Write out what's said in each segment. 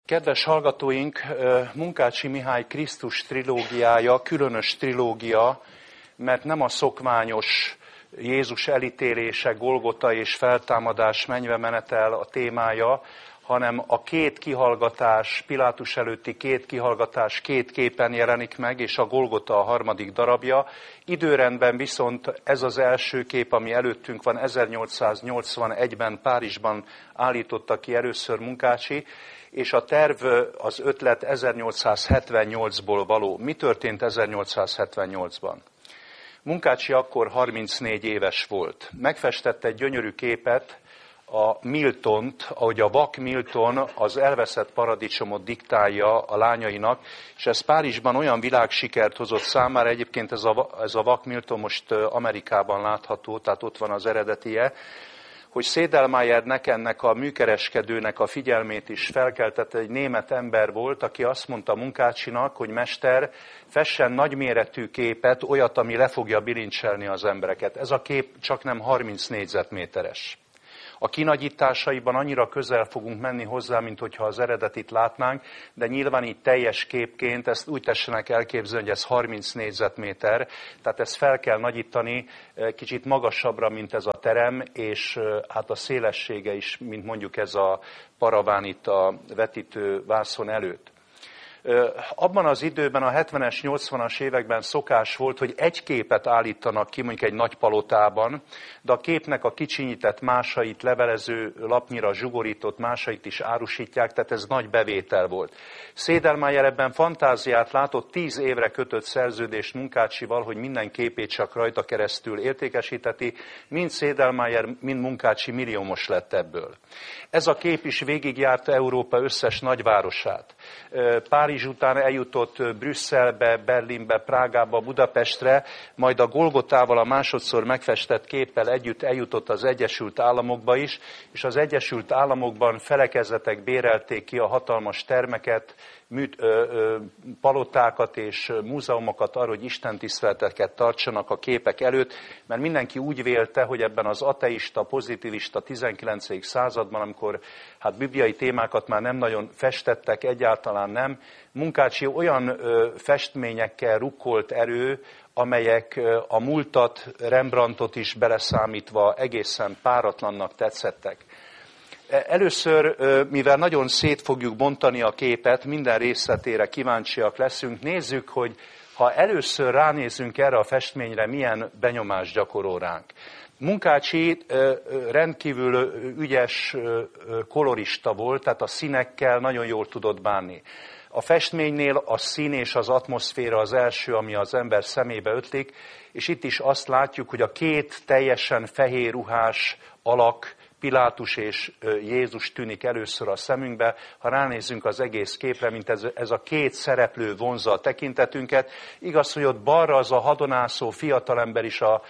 Kedves hallgatóink, Munkácsy Mihály Krisztus trilógiája különös trilógia, mert nem a szokványos Jézus elítélése, Golgota és feltámadás, mennybe menetel a témája, hanem a két kihallgatás, Pilátus előtti két kihallgatás két képen jelenik meg, és a Golgota a harmadik darabja. Időrendben viszont ez az első kép, ami előttünk van, 1881-ben Párizsban állította ki először Munkácsy, és a terv, az ötlet 1878-ból való. Mi történt 1878-ban? Munkácsy akkor 34 éves volt. Megfestette egy gyönyörű képet, a Miltont, ahogy a vak Milton az elveszett paradicsomot diktálja a lányainak, és ez Párizsban olyan világsikert hozott számára, egyébként ez a vak Milton most Amerikában látható, tehát ott van az eredetie, hogy Sedlmayernek, ennek a műkereskedőnek a figyelmét is felkeltette, egy német ember volt, aki azt mondta Munkácsynak, hogy mester, fessen nagyméretű képet, olyat, ami le fogja bilincselni az embereket. Ez a kép csak nem 30 négyzetméteres. A kinagyításaiban annyira közel fogunk menni hozzá, mint hogyha az eredetit látnánk, de nyilván így teljes képként ezt úgy tessenek elképzelni, hogy ez 30 négyzetméter, tehát ezt fel kell nagyítani kicsit magasabbra, mint ez a terem, és hát a szélessége is, mint mondjuk ez a paraván itt a vetítő vászon előtt. Abban az időben, a 70-es, 80-as években szokás volt, hogy egy képet állítanak ki, mondjuk egy nagy palotában, de a képnek a kicsinyített másait, levelező lapnyira zsugorított másait is árusítják, tehát ez nagy bevétel volt. Sedlmayer ebben fantáziát látott, 10 évre kötött szerződést Munkácsyival, hogy minden képét csak rajta keresztül értékesíteti, mind Sedlmayer, mind Munkácsy milliómos lett ebből. Ez a kép is végigjárta Európa összes nagyvárosát. Párizs után eljutott Brüsszelbe, Berlinbe, Prágába, Budapestre, majd a Golgotával, a másodszor megfestett képpel együtt eljutott az Egyesült Államokba is, és az Egyesült Államokban felekezetek bérelték ki a hatalmas termeket, palotákat és múzeumokat arra, hogy istentiszteleteket tartsanak a képek előtt, mert mindenki úgy vélte, hogy ebben az ateista, pozitivista 19. században, amikor hát bibliai témákat már nem nagyon festettek, egyáltalán nem, Munkácsy olyan festményekkel rukkolt erő, amelyek a múltat, Rembrandtot is beleszámítva egészen páratlannak tetszettek. Először, mivel nagyon szét fogjuk bontani a képet, minden részletére kíváncsiak leszünk, nézzük, hogy ha először ránézünk erre a festményre, milyen benyomást gyakorol ránk. Munkácsy rendkívül ügyes kolorista volt, tehát a színekkel nagyon jól tudott bánni. A festménynél a szín és az atmoszféra az első, ami az ember szemébe ötlik, és itt is azt látjuk, hogy a két teljesen fehér ruhás alak, Pilátus és Jézus tűnik először a szemünkbe, ha ránézzünk az egész képre, mint ez a két szereplő vonzza a tekintetünket. Igaz, hogy ott balra az a hadonászó fiatalember is a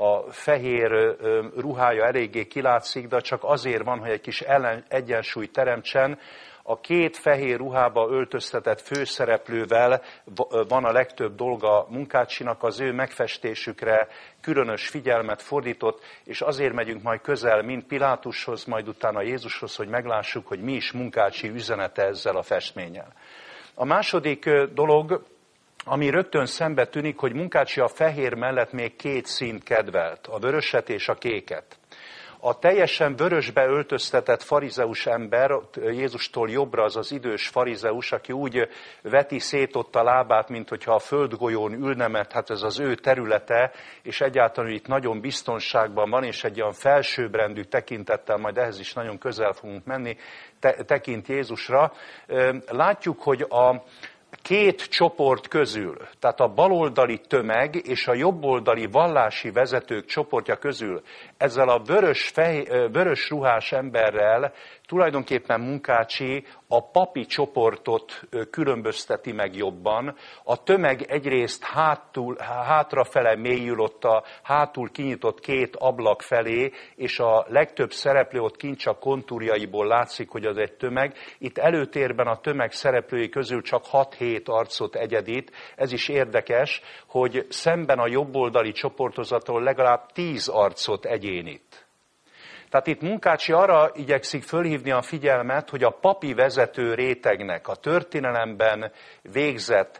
fehér ruhája eléggé kilátszik, de csak azért van, hogy egy kis egyensúlyt teremtsen. A két fehér ruhába öltöztetett főszereplővel van a legtöbb dolga Munkácsynak, az ő megfestésükre különös figyelmet fordított, és azért megyünk majd közel mind Pilátushoz, majd utána Jézushoz, hogy meglássuk, hogy mi is Munkácsy üzenete ezzel a festménnyel. A második dolog, ami rögtön szembe tűnik, hogy Munkácsy a fehér mellett még két színt kedvelt, a vöröset és a kéket. A teljesen vörösbe öltöztetett farizeus ember, Jézustól jobbra az az idős farizeus, aki úgy veti szét ott a lábát, mint hogyha a földgolyón ülne, mert hát ez az ő területe, és egyáltalán itt nagyon biztonságban van, és egy olyan felsőbbrendű tekintettel, majd ehhez is nagyon közel fogunk menni, tekint Jézusra. Látjuk, hogy a két csoport közül, tehát a baloldali tömeg és a jobboldali vallási vezetők csoportja közül ezzel a vörös ruhás emberrel tulajdonképpen Munkácsy a papi csoportot különbözteti meg jobban. A tömeg egyrészt hátrafele mélyül ott a hátul kinyitott két ablak felé, és a legtöbb szereplő ott kint csak kontúrjaiból látszik, hogy az egy tömeg. Itt előtérben a tömeg szereplői közül csak 6-7 arcot egyedít. Ez is érdekes, hogy szemben a jobboldali csoportozattól legalább 10 arcot egyénít. Tehát itt Munkácsy arra igyekszik fölhívni a figyelmet, hogy a papi vezető rétegnek a történelemben végzett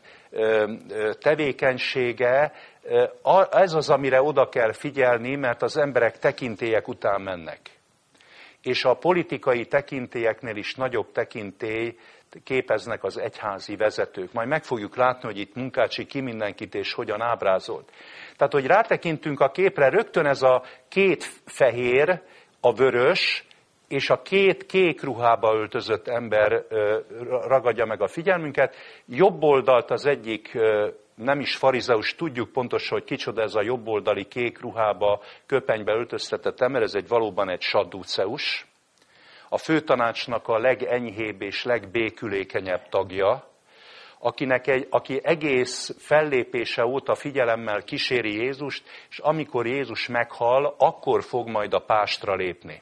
tevékenysége, ez az, amire oda kell figyelni, mert az emberek tekintélyek után mennek. És a politikai tekintélyeknél is nagyobb tekintély képeznek az egyházi vezetők. Majd meg fogjuk látni, hogy itt Munkácsy ki mindenkit és hogyan ábrázolt. Tehát, hogy rátekintünk a képre, rögtön ez a két fehér, a vörös és a két kék ruhába öltözött ember ragadja meg a figyelmünket. Jobb oldalt az egyik nem is farizeus, tudjuk pontosan, hogy kicsoda ez a jobboldali kék ruhába, köpenybe öltöztetett ember, ez valóban egy saddúceus. A főtanácsnak a legenyhébb és legbékülékenyebb tagja, aki egész fellépése óta figyelemmel kíséri Jézust, és amikor Jézus meghal, akkor fog majd a pástra lépni.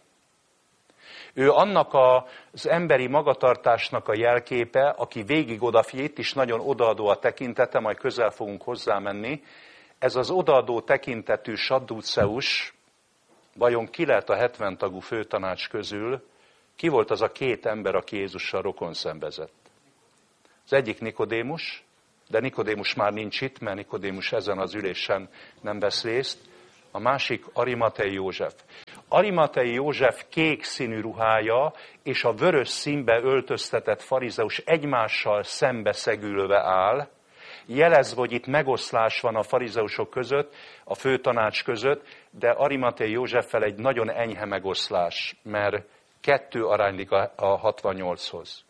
Ő annak az emberi magatartásnak a jelképe, aki végig odafigyel, itt is nagyon odaadó a tekintete, majd közel fogunk hozzámenni. Ez az odaadó tekintetű saddúceus, vajon ki lehet a 70 tagú főtanács közül, ki volt az a két ember, aki Jézussal rokon szembezett? Az egyik Nikodémus, de Nikodémus már nincs itt, mert Nikodémus ezen az ülésen nem vesz részt. A másik Arimatei József. Arimatei József kék színű ruhája és a vörös színbe öltöztetett farizeus egymással szembeszegülve áll, jelezve, hogy itt megoszlás van a farizeusok között, a főtanács között, de Arimatei Józseffel egy nagyon enyhe megoszlás, mert 2 aránylik a 68-hoz.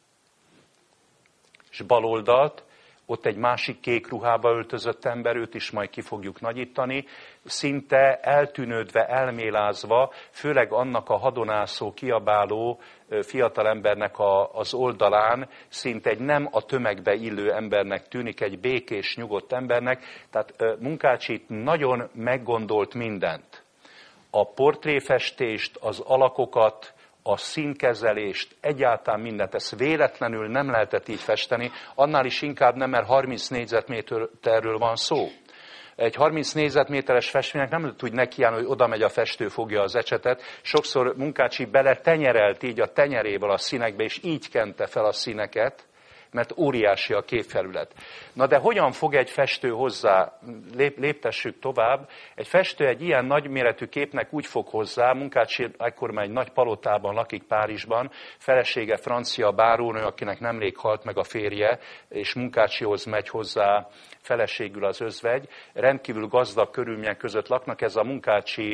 És baloldalt, ott egy másik kék ruhába öltözött ember, őt is majd ki fogjuk nagyítani, szinte eltűnődve, elmélázva, főleg annak a hadonászó, kiabáló fiatalembernek az oldalán, szinte egy nem a tömegbe illő embernek tűnik, egy békés, nyugodt embernek. Tehát Munkácsy itt nagyon meggondolt mindent. A portréfestést, az alakokat, a színkezelést, egyáltalán mindent, ezt véletlenül nem lehetett így festeni, annál is inkább nem, mert 30 négyzetméterről van szó. Egy 30 négyzetméteres festménynek nem lehet úgy nekiállni, hogy oda megy a festő, fogja az ecsetet. Sokszor Munkácsy bele tenyerelt így a tenyerével a színekbe, és így kente fel a színeket, mert óriási a képfelület. Na de hogyan fog egy festő hozzá? Léptessük tovább. Egy festő egy ilyen nagyméretű képnek úgy fog hozzá, Munkácsy ekkor már egy nagy palotában lakik Párizsban, felesége francia bárónő, akinek nemrég halt meg a férje, és Munkácsyhoz megy hozzá feleségül az özvegy. Rendkívül gazdag körülmények között laknak, ez a Munkácsy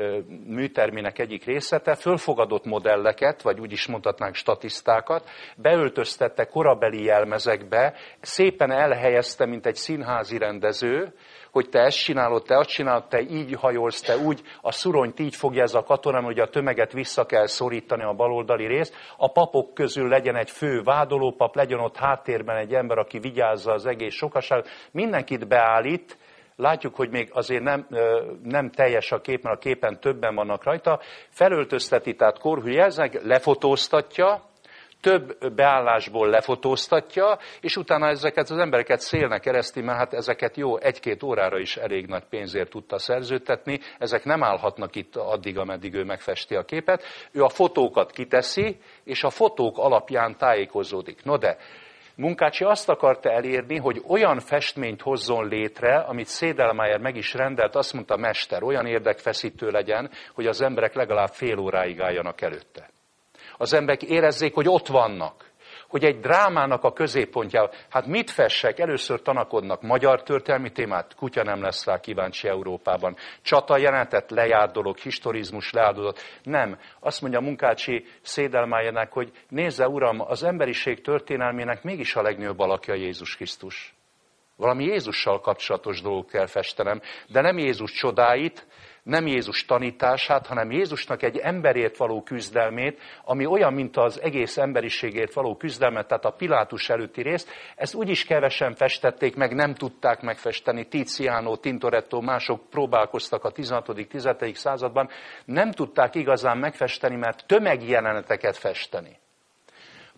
műtermének egyik részlete. Fölfogadott modelleket, vagy úgy is mondhatnánk statisztákat, beöltöztette korabeli jelmezekbe, szépen elhelyezte, mint egy színházi rendező, hogy te ezt csinálod, te azt csinálod, te így hajolsz, te úgy, a szuronyt így fogja ez a katona, hogy a tömeget vissza kell szorítani a baloldali részt. A papok közül legyen egy fő vádolópap, legyen ott háttérben egy ember, aki vigyázza az egész sokaságot. Mindenkit beállít, látjuk, hogy még azért nem teljes a kép, mert a képen többen vannak rajta. Felöltözteti, tehát korhűjelznek, lefotóztatja, több beállásból lefotóztatja, és utána ezeket az embereket szélnek kereszti, mert hát ezeket jó 1-2 órára is elég nagy pénzért tudta szerződtetni, ezek nem állhatnak itt addig, ameddig ő megfesti a képet. Ő a fotókat kiteszi, és a fotók alapján tájékozódik. No de, Munkácsy azt akarta elérni, hogy olyan festményt hozzon létre, amit Sedlmayr meg is rendelt, azt mondta, mester, olyan érdekfeszítő legyen, hogy az emberek legalább fél óráig álljanak előtte. Az emberek érezzék, hogy ott vannak, hogy egy drámának a középpontjában, hát mit fessek, először tanakodnak magyar történelmi témát, kutya nem lesz rá kíváncsi Európában. Csata jelenetet, lejárt dolog, historizmus leáldozat. Nem. Azt mondja Munkácsy Sedlmayernek, hogy nézze uram, az emberiség történelmének mégis a legnagyobb alakja Jézus Krisztus. Valami Jézussal kapcsolatos dolgok kell festenem, de nem Jézus csodáit, nem Jézus tanítását, hanem Jézusnak egy emberért való küzdelmét, ami olyan, mint az egész emberiségért való küzdelmet, tehát a Pilátus előtti részt. Ezt úgyis kevesen festették meg, nem tudták megfesteni. Tiziano, Tintoretto, mások próbálkoztak a 16.-17. században, nem tudták igazán megfesteni, mert tömegjeleneteket festeni.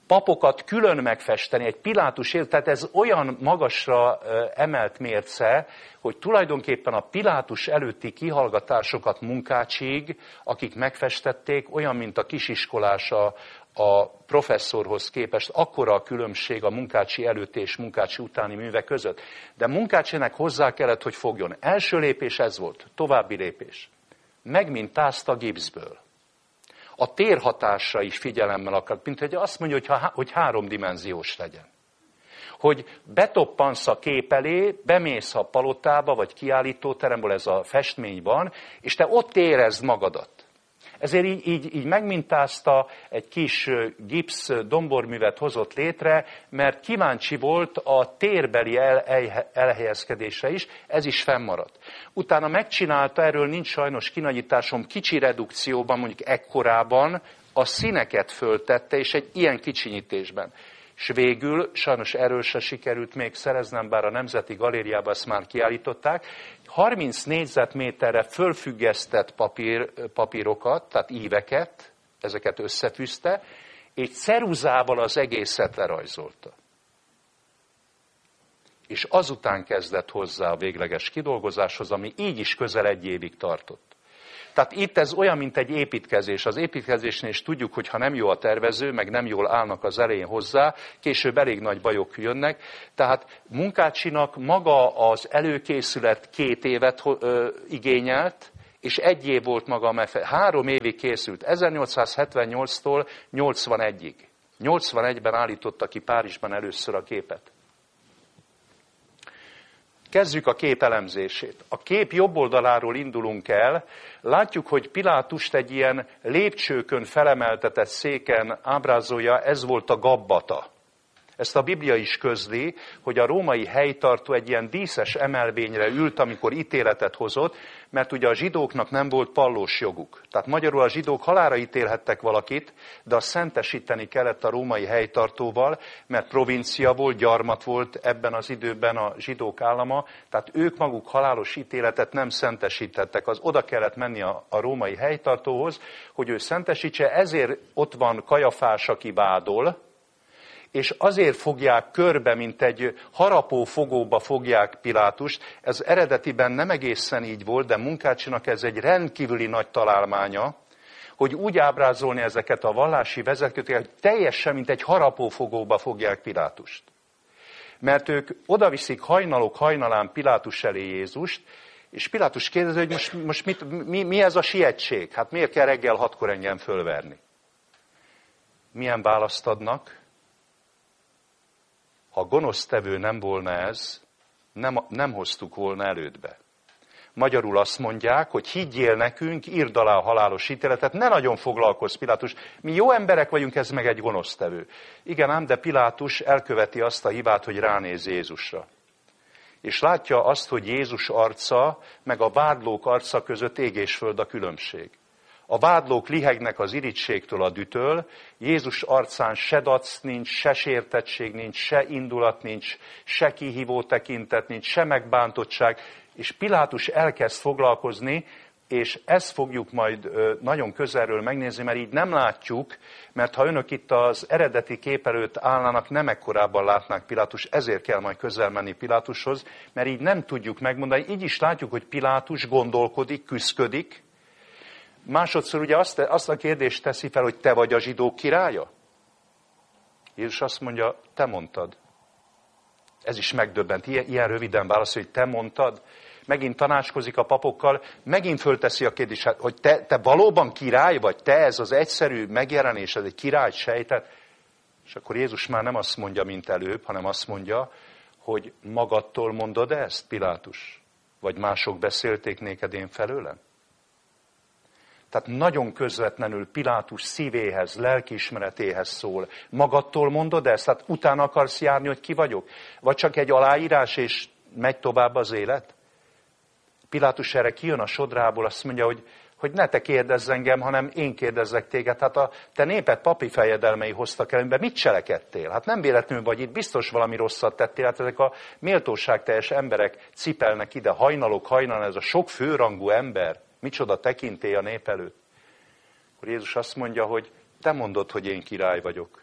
papokat külön megfesteni, egy Pilátus, tehát ez olyan magasra emelt mérce, hogy tulajdonképpen a Pilátus előtti kihallgatásokat Munkácsig, akik megfestették, olyan, mint a kisiskolás a professzorhoz képest, akkora a különbség a Munkácsi előtti és Munkácsi utáni művek között. De Munkácsinek hozzá kellett, hogy fogjon. Első lépés ez volt, további lépés. Megmintázta gipszből. A térhatásra is figyelemmel akart, mint hogy azt mondja, hogy háromdimenziós legyen. Hogy betoppansz a kép elé, bemész a palotába, vagy kiállítóteremből, ez a festmény van, és te ott érezd magadat. Ezért így megmintázta, egy kis gipsz domborművet hozott létre, mert kíváncsi volt a térbeli elhelyezkedésre is, ez is fennmaradt. Utána megcsinálta, erről nincs sajnos kinagyításom, kicsi redukcióban, mondjuk ekkorában, a színeket föltette, és egy ilyen kicsinyítésben. És végül, sajnos erről se sikerült még szereznem, bár a Nemzeti Galériában ezt már kiállították, 30 négyzetméterre fölfüggesztett papírokat, tehát íveket, ezeket összefűzte, és ceruzával az egészet lerajzolta. És azután kezdett hozzá a végleges kidolgozáshoz, ami így is közel 1 évig tartott. Tehát itt ez olyan, mint egy építkezés. Az építkezésnél is tudjuk, hogy ha nem jó a tervező, meg nem jól állnak az elején hozzá, később elég nagy bajok jönnek. Tehát Munkácsinak maga az előkészület 2 évet igényelt, és 1 év volt maga a megfelelő. 3 évig készült, 1878-tól 81-ig. 81-ben állította ki Párizsban először a képet. Kezdjük a kép elemzését. A kép jobb oldaláról indulunk el. Látjuk, hogy Pilátust egy ilyen lépcsőkön felemeltetett széken ábrázolja, ez volt a gabbata. Ezt a Biblia is közli, hogy a római helytartó egy ilyen díszes emelvényre ült, amikor ítéletet hozott, mert ugye a zsidóknak nem volt pallós joguk. Tehát magyarul a zsidók halálra ítélhettek valakit, de azt szentesíteni kellett a római helytartóval, mert provincia volt, gyarmat volt ebben az időben a zsidók állama, tehát ők maguk halálos ítéletet nem szentesítettek. Az oda kellett menni a római helytartóhoz, hogy ő szentesítse, ezért ott van Kajafás, aki vádol, és azért fogják körbe, mint egy harapófogóba fogják Pilátust. Ez eredetiben nem egészen így volt, de Munkácsinak ez egy rendkívüli nagy találmánya, hogy úgy ábrázolni ezeket a vallási vezetőket, hogy teljesen, mint egy harapófogóba fogják Pilátust. Mert ők odaviszik hajnalok hajnalán Pilátus elé Jézust, és Pilátus kérdezi, hogy most mi ez a sietség? Hát miért kell reggel 6-kor engem fölverni? Milyen választ adnak? Ha gonosztevő nem volna ez, nem hoztuk volna elődbe. Magyarul azt mondják, hogy higgyél nekünk, írd alá a halálos ítéletet, ne nagyon foglalkozz, Pilátus. Mi jó emberek vagyunk, ez meg egy gonosztevő. Igen ám, de Pilátus elköveti azt a hibát, hogy ránéz Jézusra. És látja azt, hogy Jézus arca, meg a vádlók arca között ég és föld a különbség. A vádlók lihegnek az irigységtől, a dühtől, Jézus arcán se dac nincs, se sértettség nincs, se indulat nincs, se kihívó tekintet nincs, se megbántottság, és Pilátus elkezd foglalkozni, és ezt fogjuk majd nagyon közelről megnézni, mert így nem látjuk, mert ha önök itt az eredeti kép előtt állnának, nem ekkorában látnák Pilátus, ezért kell majd közel menni Pilátushoz, mert így nem tudjuk megmondani. Így is látjuk, hogy Pilátus gondolkodik, küszködik. Másodszor ugye azt a kérdést teszi fel, hogy te vagy a zsidók királya? Jézus azt mondja, te mondtad. Ez is megdöbbent. Ilyen röviden válaszol, hogy te mondtad. Megint tanácskozik a papokkal, megint fölteszi a kérdést, hogy te valóban király vagy, te ez az egyszerű megjelenés, ez egy király sejtet. És akkor Jézus már nem azt mondja, mint előbb, hanem azt mondja, hogy magadtól mondod ezt, Pilátus? Vagy mások beszélték néked én felőlem? Tehát nagyon közvetlenül Pilátus szívéhez, lelkiismeretéhez szól. Magadtól mondod ezt? Tehát utána akarsz járni, hogy ki vagyok? Vagy csak egy aláírás, és megy tovább az élet? Pilátus erre kijön a sodrából, azt mondja, hogy ne te kérdezz engem, hanem én kérdezzek téged. Hát a te néped papi fejedelmei hoztak előbb, mit cselekedtél? Hát nem véletlenül vagy itt, biztos valami rosszat tettél. Hát ezek a méltóságteljes emberek cipelnek ide, hajnalok hajnalán, ez a sok főrangú ember. Micsoda tekintély a nép előtt. Akkor Jézus azt mondja, hogy te mondod, hogy én király vagyok.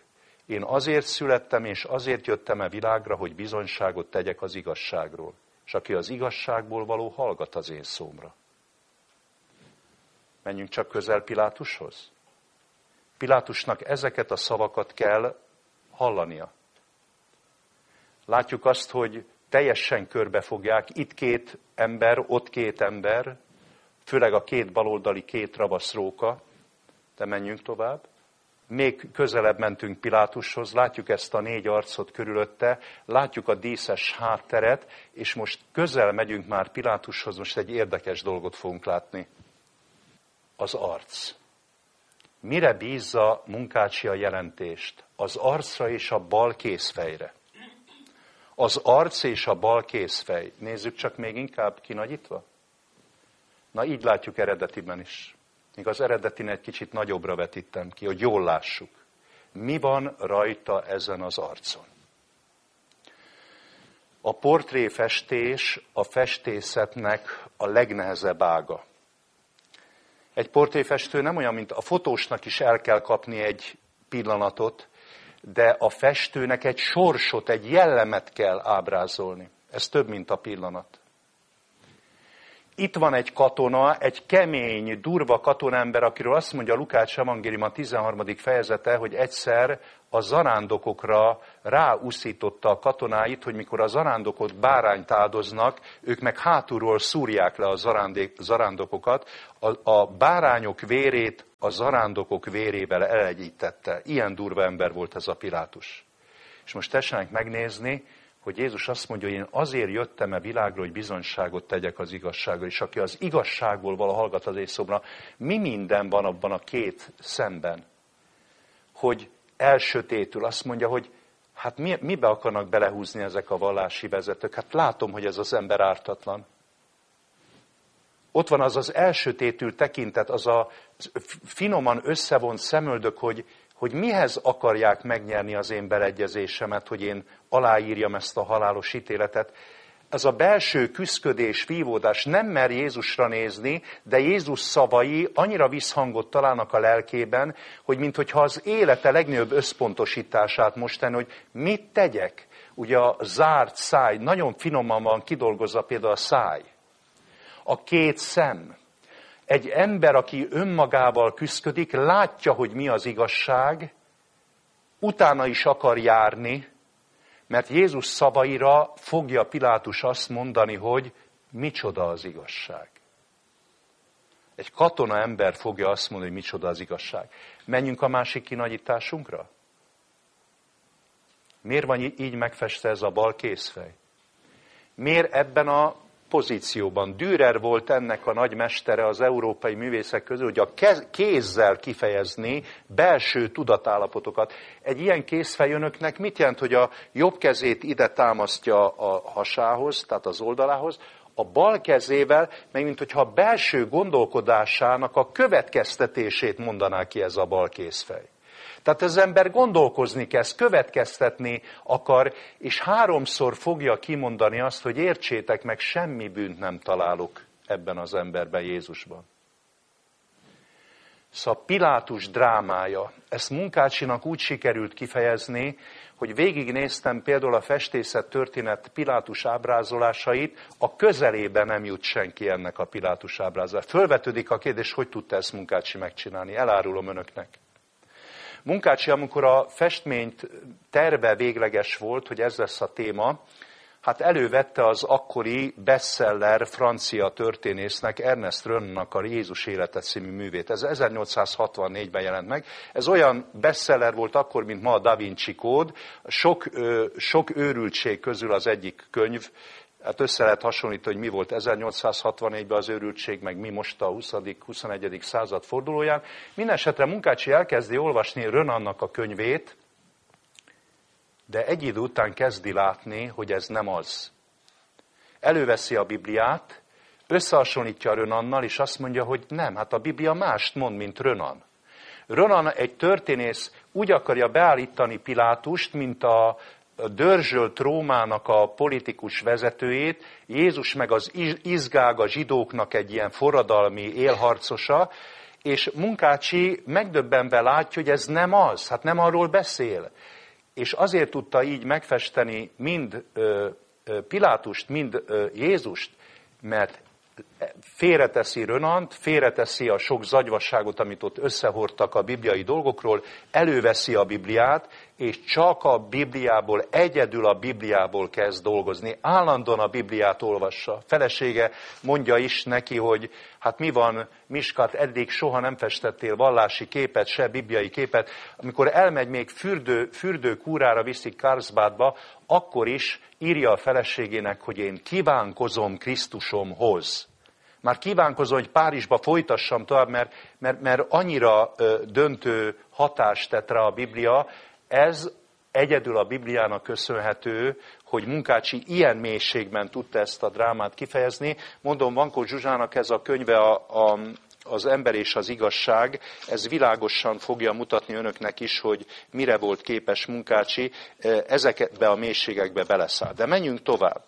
Én azért születtem, és azért jöttem világra, hogy bizonyságot tegyek az igazságról. És aki az igazságból való, hallgat az én szómra. Menjünk csak közel Pilátushoz. Pilátusnak ezeket a szavakat kell hallania. Látjuk azt, hogy teljesen körbefogják, itt 2 ember, ott 2 ember, főleg a 2 baloldali 2 ravaszróka, de menjünk tovább. Még közelebb mentünk Pilátushoz, látjuk ezt a 4 arcot körülötte, látjuk a díszes hátteret, és most közel megyünk már Pilátushoz, most egy érdekes dolgot fogunk látni. Az arc. Mire bízza Munkácsi a jelentést? Az arcra és a bal kézfejre. Az arc és a bal kézfej. Nézzük csak még inkább kinagyítva. Na így látjuk eredetiben is. Még az eredetin egy kicsit nagyobbra vetítem ki, hogy jól lássuk. Mi van rajta ezen az arcon? A portréfestés a festészetnek a legnehezebb ága. Egy portréfestő nem olyan, mint a fotósnak is el kell kapni egy pillanatot, de a festőnek egy sorsot, egy jellemet kell ábrázolni. Ez több, mint a pillanat. Itt van egy katona, egy kemény, durva katonember, akiről azt mondja Lukács evangélium a 13. fejezete, hogy egyszer a zarándokokra ráuszította a katonáit, hogy mikor a zarándokot bárányt áldoznak, ők meg hátulról szúrják le a zarándokokat, a bárányok vérét a zarándokok vérével elegyítette. Ilyen durva ember volt ez a Pilátus. És most tessenek megnézni, hogy Jézus azt mondja, hogy én azért jöttem világra, hogy bizonyságot tegyek az igazságról, és aki az igazságból vala hallgat az észobra, mi minden van abban a 2 szemben, hogy elsötétül, azt mondja, hogy hát mibe akarnak belehúzni ezek a vallási vezetők? Hát látom, hogy ez az ember ártatlan. Ott van az az elsötétül tekintet, az a finoman összevont szemöldök, hogy mihez akarják megnyerni az én beleegyezésemet, hogy én aláírjam ezt a halálos ítéletet. Ez a belső küszködés, vívódás, nem mer Jézusra nézni, de Jézus szavai annyira visszhangot találnak a lelkében, hogy minthogyha az élete legnagyobb összpontosítását most tenni, hogy mit tegyek. Ugye a zárt száj, nagyon finoman van kidolgozva például a száj. A 2 szem. Egy ember, aki önmagával küszködik, látja, hogy mi az igazság, utána is akar járni, mert Jézus szavaira fogja Pilátus azt mondani, hogy micsoda az igazság. Egy katona ember fogja azt mondani, hogy micsoda az igazság. Menjünk a másik kinagyításunkra? Miért van így megfestve ez a bal kézfej? Miért ebben a pozícióban? Dürer volt ennek a nagy mestere az európai művészek közül, hogy a kézzel kifejezni belső tudatállapotokat. Egy ilyen kézfej önöknek mit jelent, hogy a jobb kezét ide támasztja a hasához, tehát az oldalához, a bal kezével, meg minthogyha a belső gondolkodásának a következtetését mondaná ki ez a bal kézfej. Tehát az ember gondolkozni kezd, következtetni akar, és 3-szor fogja kimondani azt, hogy értsétek meg, semmi bűnt nem találok ebben az emberben, Jézusban. Szóval Pilátus drámája, ezt Munkácsinak úgy sikerült kifejezni, hogy végignéztem például a festészet történet Pilátus ábrázolásait, a közelében nem jut senki ennek a Pilátus ábrázolásra. Fölvetődik a kérdés, hogy tudta ezt Munkácsi megcsinálni, elárulom önöknek. Munkácsi, amikor a festményt terve végleges volt, hogy ez lesz a téma, hát elővette az akkori bestseller francia történésznek, Ernest Renannak a Jézus élete című művét. Ez 1864-ben jelent meg. Ez olyan bestseller volt akkor, mint ma a Da Vinci Kód. Sok őrültség közül az egyik könyv. Hát össze lehet hasonlítani, hogy mi volt 1864-ben az őrültség, meg mi most a 20.-21. század fordulóján. Mindenesetre Munkácsi elkezdi olvasni Renannak a könyvét, de egy idő után kezdi látni, hogy ez nem az. Előveszi a Bibliát, összehasonlítja Renannal, és azt mondja, hogy nem, hát a Biblia mást mond, mint Renan. Renan egy történész úgy akarja beállítani Pilátust, mint a dörzsölt Rómának a politikus vezetőjét, Jézus meg az izgága zsidóknak egy ilyen forradalmi élharcosa, és Munkácsi megdöbbenve látja, hogy ez nem az, hát nem arról beszél. és azért tudta így megfesteni mind Pilátust, mind Jézust, mert félreteszi Rönant, félreteszi a sok zagyvasságot, amit ott összehordtak a bibliai dolgokról, előveszi a Bibliát, és csak a Bibliából, egyedül a Bibliából kezd dolgozni. Állandóan a Bibliát olvassa. Felesége mondja is neki, hogy hát mi van, Miskat, eddig soha nem festettél vallási képet, se bibliai képet. Amikor elmegy még fürdőkúrára viszik Karlsbadba, akkor is írja a feleségének, hogy én kívánkozom Krisztusomhoz. Már kívánkozom, hogy Párizsba folytassam tovább, mert annyira döntő hatást tett rá a Biblia. Ez egyedül a Bibliának köszönhető, hogy Munkácsy ilyen mélységben tudta ezt a drámát kifejezni. Mondom, Vankó Zsuzsának ez a könyve az ember és az igazság, ez világosan fogja mutatni önöknek is, hogy mire volt képes Munkácsy, ezekbe a mélységekbe beleszáll. De menjünk tovább.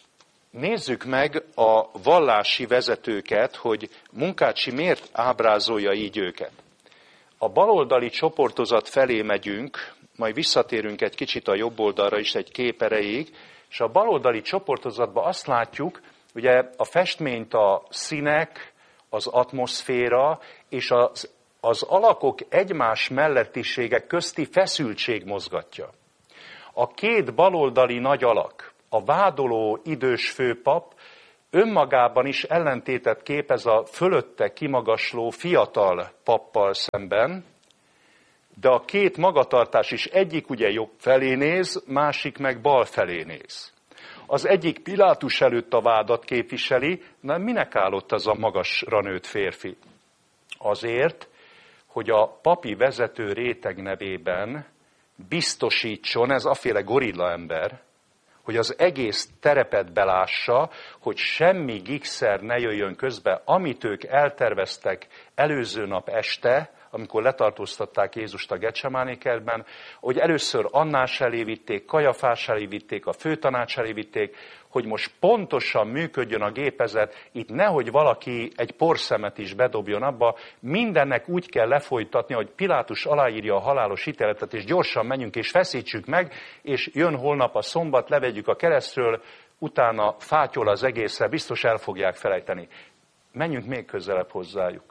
Nézzük meg a vallási vezetőket, hogy Munkácsy miért ábrázolja így őket. A baloldali csoportozat felé megyünk, majd visszatérünk egy kicsit a jobb oldalra is egy kép erejéig, és a baloldali csoportozatban azt látjuk, ugye a festményt a színek, az atmoszféra és az alakok egymás mellettisége közti feszültség mozgatja. A két baloldali nagy alak, a vádoló idős főpap önmagában is ellentétet képez a fölötte kimagasló fiatal pappal szemben, de a két magatartás is egyik ugye jobb felé néz, másik meg bal felé néz. Az egyik Pilátus előtt a vádat képviseli, de minek állott az a magasra nőtt férfi? Azért, hogy a papi vezető réteg nevében biztosítson, ez aféle gorilla ember, hogy az egész terepet belássa, hogy semmi gigszer ne jöjjön közbe, amit ők elterveztek előző nap este, amikor letartóztatták Jézust a Getsemáné kertben, hogy először Annás elé vitték, Kajafás elé vitték, a főtanács elé vitték, hogy most pontosan működjön a gépezet, itt nehogy valaki egy porszemet is bedobjon abba, mindennek úgy kell lefolytatni, hogy Pilátus aláírja a halálos ítéletet, és gyorsan menjünk és feszítsük meg, és jön holnap a szombat, levegyük a keresztről, utána fátyol az egészre, biztos el fogják felejteni. Menjünk még közelebb hozzájuk.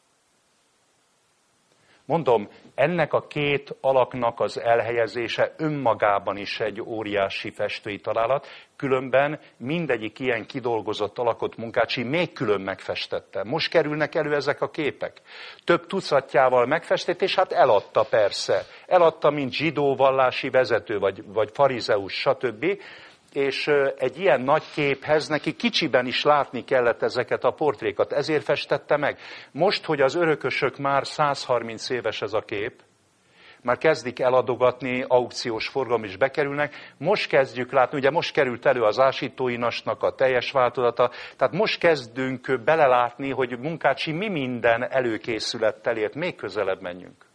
Mondom, ennek a két alaknak az elhelyezése önmagában is egy óriási festői találat, különben mindegyik ilyen kidolgozott alakot Munkácsy még külön megfestette. Most kerülnek elő ezek a képek. Több tucatjával megfestett, és hát eladta persze. Eladta, mint zsidó vallási vezető, vagy farizeus, stb., és egy ilyen nagy képhez neki kicsiben is látni kellett ezeket a portrékat, ezért festette meg. Most, hogy az örökösök már 130 éves ez a kép, már kezdik eladogatni, aukciós forgalom is bekerülnek, most kezdjük látni, ugye most került elő az ásítóinasnak a teljes változata, tehát most kezdünk belelátni, hogy Munkácsy mi minden előkészülettel ért, még közelebb menjünk.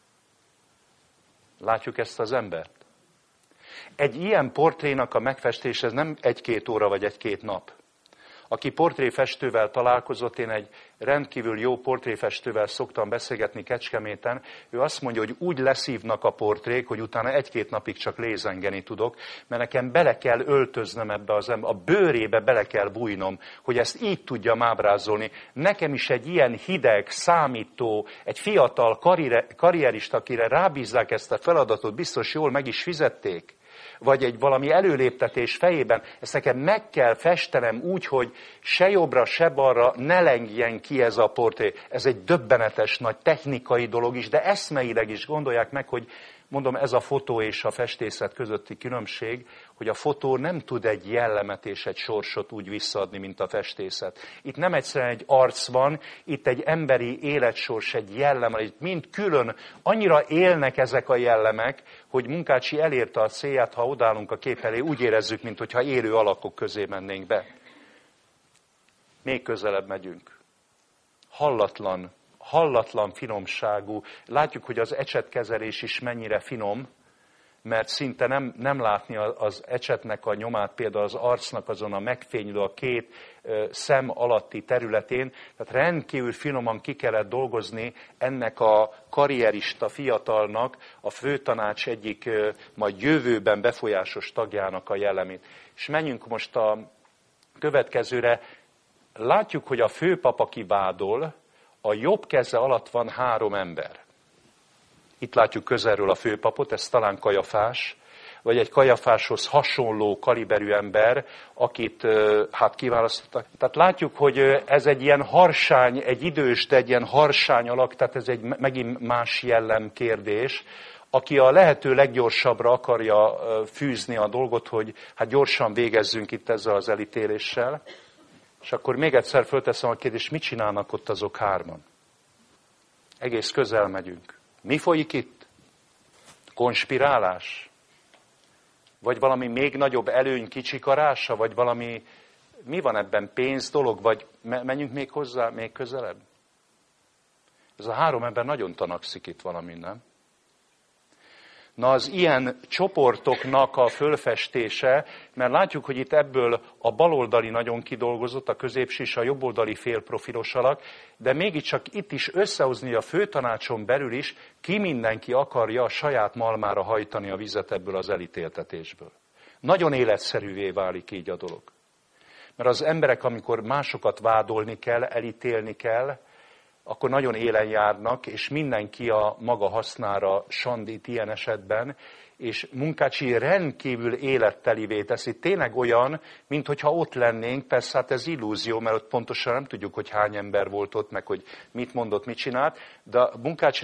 Látjuk ezt az embert? Egy ilyen portrénak a megfestése nem 1-2 óra vagy 1-2 nap. Aki portréfestővel találkozott, én egy rendkívül jó portréfestővel szoktam beszélgetni Kecskeméten, ő azt mondja, hogy úgy leszívnak a portrék, hogy utána 1-2 napig csak lézengeni tudok, mert nekem bele kell öltöznöm ebbe az ember, a bőrébe bele kell bújnom, hogy ezt így tudjam ábrázolni. Nekem is egy ilyen hideg, számító, egy fiatal karrierista, akire rábízzák ezt a feladatot, biztos jól meg is fizették, vagy egy valami előléptetés fejében, ezt nekem meg kell festenem úgy, hogy se jobbra, se balra ne lengjen ki ez a portré. Ez egy döbbenetes nagy technikai dolog is, de eszmeileg is gondolják meg, hogy mondom, ez a fotó és a festészet közötti különbség, hogy a fotó nem tud egy jellemet és egy sorsot úgy visszaadni, mint a festészet. Itt nem egyszerűen egy arc van, itt egy emberi életsors, egy jellem, itt mind külön, annyira élnek ezek a jellemek, hogy Munkácsy elérte a célját, ha odállunk a kép elé, úgy érezzük, mintha élő alakok közé mennénk be. Még közelebb megyünk. Hallatlan finomságú. Látjuk, hogy az ecsetkezelés is mennyire finom, mert szinte nem látni az ecsetnek a nyomát, például az arcnak azon a megfénylő, a két szem alatti területén. Tehát rendkívül finoman ki kellett dolgozni ennek a karrierista fiatalnak, a főtanács egyik majd jövőben befolyásos tagjának a jellemét. És menjünk most a következőre. Látjuk, hogy a főpap, aki vádol, a jobb keze alatt van 3 ember. Itt látjuk közelről a főpapot, ez talán Kajafás, vagy egy Kajafáshoz hasonló kaliberű ember, akit hát kiválasztottak. Tehát látjuk, hogy ez egy ilyen harsány, egy idős, de egy ilyen harsány alak, tehát ez egy megint más jellem kérdés, aki a lehető leggyorsabbra akarja fűzni a dolgot, hogy hát gyorsan végezzünk itt ezzel az elítéléssel. És akkor még egyszer fölteszem a kérdést, mit csinálnak ott azok 3-an? Egész közel megyünk. Mi folyik itt? Konspirálás? Vagy valami még nagyobb előny kicsikarása? Vagy valami, mi van ebben, pénz dolog? Vagy menjünk még hozzá, még közelebb? Ez a 3 ember nagyon tanakszik itt valamin, nem? Na az ilyen csoportoknak a fölfestése, mert látjuk, hogy itt ebből a baloldali nagyon kidolgozott, a középső és a jobboldali félprofilos alak, de mégiscsak itt is összehozni a főtanácson belül is, ki mindenki akarja a saját malmára hajtani a vizet ebből az elítéltetésből. Nagyon életszerűvé válik így a dolog. Mert az emberek, amikor másokat vádolni kell, elítélni kell, akkor nagyon élen járnak, és mindenki a maga hasznára sandít ilyen esetben, és Munkácsy rendkívül élettelivé teszi. Tényleg olyan, minthogyha ott lennénk, persze hát ez illúzió, mert ott pontosan nem tudjuk, hogy hány ember volt ott, meg hogy mit mondott, mit csinált, de Munkácsy